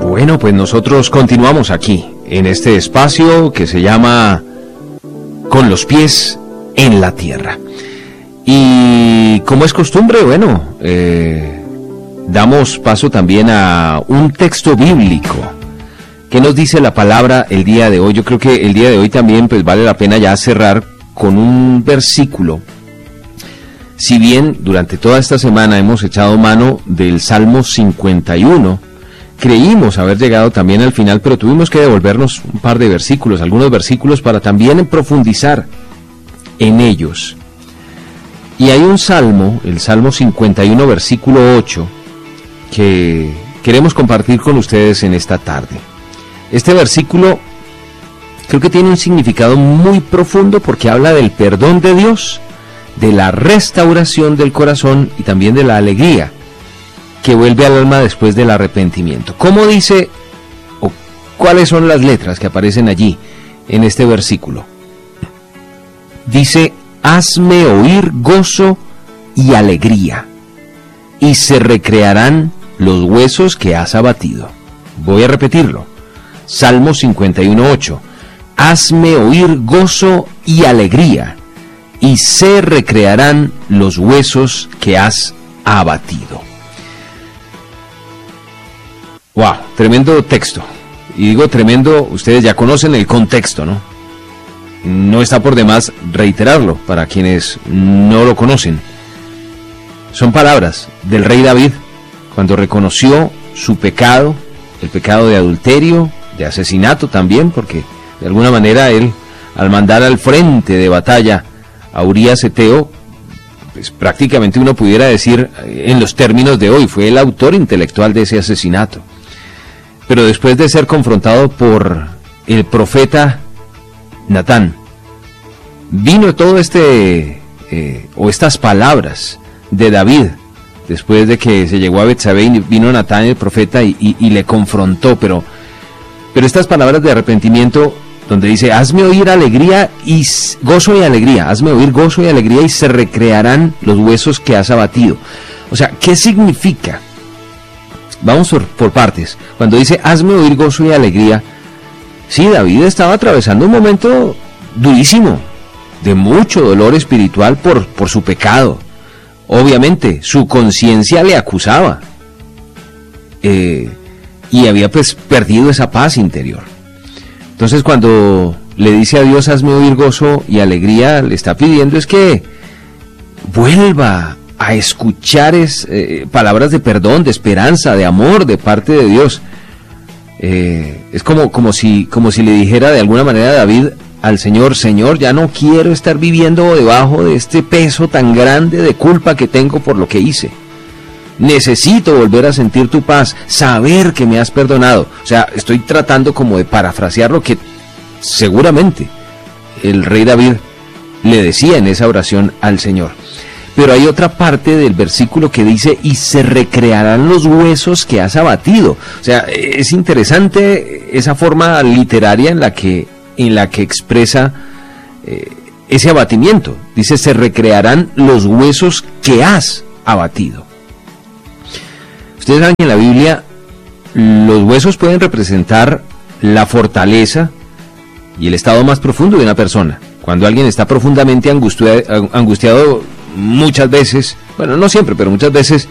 Bueno, pues nosotros continuamos aquí, en este espacio que se llama Con los pies en la tierra. Y como es costumbre, bueno, damos paso también a un texto bíblico. ¿Qué nos dice la palabra el día de hoy? Yo creo que el día de hoy también pues vale la pena ya cerrar con un versículo. Si bien durante toda esta semana hemos echado mano del Salmo 51, creímos haber llegado también al final, pero tuvimos que devolvernos un par de versículos, algunos versículos para también profundizar en ellos. Y hay un salmo, el Salmo 51, versículo 8, que queremos compartir con ustedes en esta tarde. Este versículo creo que tiene un significado muy profundo porque habla del perdón de Dios, de la restauración del corazón y también de la alegría que vuelve al alma después del arrepentimiento. ¿Cómo dice o cuáles son las letras que aparecen allí en este versículo? Dice: hazme oír gozo y alegría, y se recrearán los huesos que has abatido. Voy a repetirlo. Salmo 51:8. Hazme oír gozo y alegría, y se recrearán los huesos que has abatido. ¡Wow! Tremendo texto. Y digo tremendo, ustedes ya conocen el contexto, ¿no? No está por demás reiterarlo para quienes no lo conocen. Son palabras del rey David cuando reconoció su pecado, el pecado de adulterio, de asesinato también, porque de alguna manera él, al mandar al frente de batalla a Urías Eteo, pues prácticamente uno pudiera decir en los términos de hoy, fue el autor intelectual de ese asesinato. Pero después de ser confrontado por el profeta Natán, vino todo estas palabras de David, después de que se llegó a Betsabé, vino Natán el profeta y le confrontó, pero estas palabras de arrepentimiento, donde dice: hazme oír alegría y gozo y alegría, hazme oír gozo y alegría, y se recrearán los huesos que has abatido. O sea, ¿qué significa? Vamos por partes. Cuando dice hazme oír gozo y alegría, sí, David estaba atravesando un momento durísimo, de mucho dolor espiritual por su pecado. Obviamente, su conciencia le acusaba. Y había pues perdido esa paz interior. Entonces cuando le dice a Dios hazme oír gozo y alegría, le está pidiendo es que vuelva a escuchar palabras de perdón, de esperanza, de amor de parte de Dios. Es como si le dijera de alguna manera a David al Señor: Señor, ya no quiero estar viviendo debajo de este peso tan grande de culpa que tengo por lo que hice. Necesito volver a sentir tu paz, saber que me has perdonado. O sea, estoy tratando como de parafrasear lo que seguramente el rey David le decía en esa oración al Señor. Pero hay otra parte del versículo que dice: y se recrearán los huesos que has abatido. O sea, es interesante esa forma literaria en la que expresa ese abatimiento. Dice: se recrearán los huesos que has abatido. Ustedes saben que en la Biblia los huesos pueden representar la fortaleza y el estado más profundo de una persona. Cuando alguien está profundamente angustiado, muchas veces, bueno, no siempre, pero muchas veces